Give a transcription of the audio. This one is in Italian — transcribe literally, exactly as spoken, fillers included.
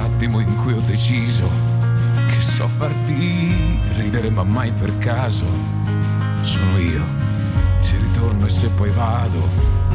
quell'attimo in cui ho deciso che so farti ridere ma mai per caso. Sono io, se ritorno e se poi vado,